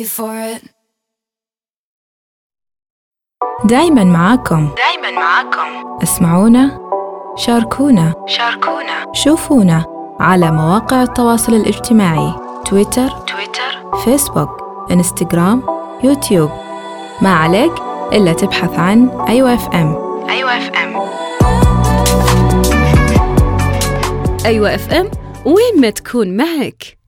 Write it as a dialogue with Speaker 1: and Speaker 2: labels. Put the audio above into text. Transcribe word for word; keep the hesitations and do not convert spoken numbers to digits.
Speaker 1: دايماً معاكم دايماً معاكم اسمعونا، شاركونا شاركونا شوفونا على مواقع التواصل الاجتماعي تويتر تويتر فيسبوك إنستغرام يوتيوب. ما عليك إلا تبحث عن أيوة اف ام. أيوة اف ام
Speaker 2: أيوة اف ام، وين ما تكون معك.